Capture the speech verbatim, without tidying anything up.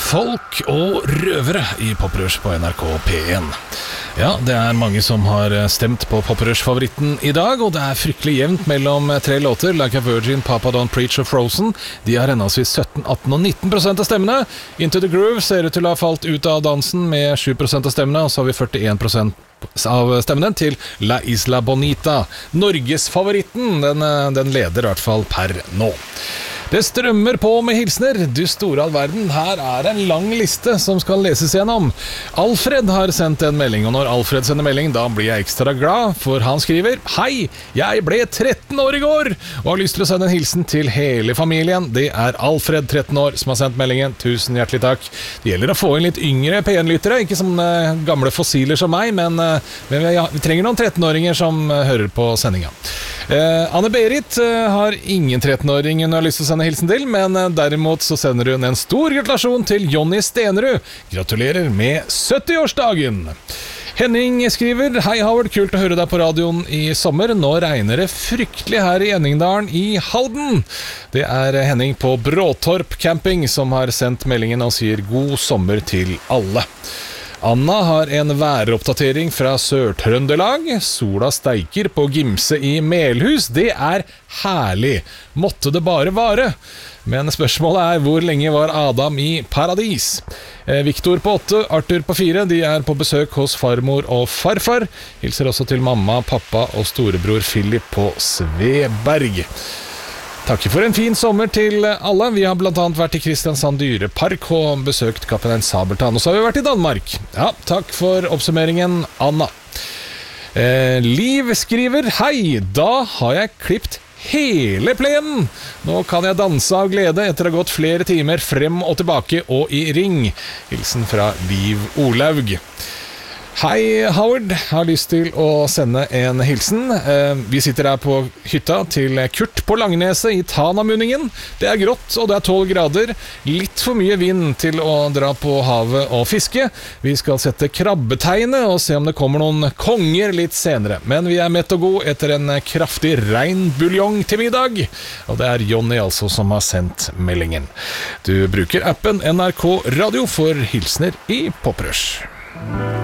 Folk og røvere i Poprush på N R K P en. Ja, det er mange som har stemt på Poprush-favoritten i dag, og det er fryktelig jevnt mellom tre låter, Like a Virgin, Papa Don't Preach og Frozen. De har henholdsvis sytten, atten og nitten prosent av stemmene. Into the Groove ser ut til å ha falt ut av dansen med sju prosent av stemmene, og så har vi førtien prosent av stemmene til La Isla Bonita. Norgesfavoritten, den, den leder i hvert fall per nå. Det strømmer på med hilsner. Du store all verden, her er en lang liste som skal leses gjennom. Alfred har sendt en melding, og når Alfred sender melding, da blir jeg ekstra glad, for han skriver: Hei, jeg ble tretten år i går, og har lyst til å sende en hilsen til hele familien. Det er Alfred, tretten år, som har sendt meldingen. Tusen hjertelig takk. Det gjelder å få inn litt yngre P en-lyttere, ikke som uh, gamle fossiler som meg, men, uh, men vi, ja, vi trenger noen tretten-åringer som uh, hører på sendinga. Uh, Anne-Berit uh, har ingen tretten-åring hun har lyst til å sende hilsen til, men uh, derimot så sender hun en stor gratulasjon til Jonny Stenerud. Gratulerer med sytti-årsdagen. Henning skriver: Hei Howard, kult å høre deg på radioen i sommer. Nå regner det fryktelig her i Enningdalen i Halden. Det er Henning på Bråtorp camping som har sendt meldingen og sier god sommer til alle. Anna har en væroppdatering fra Sør-Trøndelag. Sola steiker på Gimse i Melhus. Det er herlig. Måtte det bare vare. Men spørsmålet er, hvor lenge var Adam i paradis? Eh, Victor på åtte, Arthur på fire. De er på besøk hos farmor og farfar. Hilser også til mamma, pappa og storebror Philip på Sveberg. Takk for en fin sommer til alle. Vi har blant annet vært i Kristiansand dyrepark og besøkt Kaptein Sabeltann. Og så har vi vært i Danmark. Ja, takk for oppsummeringen, Anna. Eh, Liv skriver: Hei, da har jeg klippet hele plenen. Nå kan jeg danse av glede etter å ha gått flere timer frem og tilbake og i ring. Hilsen fra Liv Olaug. Hei Howard, har lyst til å sende en hilsen. eh, Vi sitter her på hytta til Kurt på Langneset i Tanamunningen. Det er grått og det er tolv grader. Litt for mye vind til å dra på havet og fiske. Vi skal sette krabbetegnet og se om det kommer noen konger litt senere. Men vi er mett og god etter en kraftig reinbuljong til middag. Og det er Jonny altså som har sendt meldingen. Du bruker appen N R K Radio for hilsner i Poprush.